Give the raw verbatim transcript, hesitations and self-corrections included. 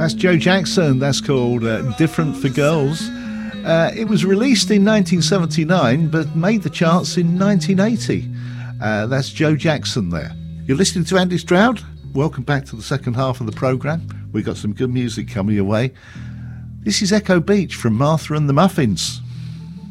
That's Joe Jackson. That's called uh, Different for Girls. Uh, it was released in nineteen seventy-nine, but made the charts in nineteen eighty. Uh, that's Joe Jackson there. You're listening to Andy Stroud. Welcome back to the second half of the programme. We've got some good music coming your way. This is Echo Beach from Martha and the Muffins.